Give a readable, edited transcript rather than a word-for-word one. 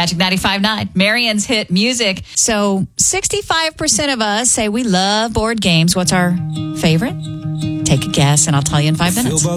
Magic 95.9, Marian's hit music. So 65% of us say we love board games. What's our favorite? Take a guess, and I'll tell you in 5 minutes.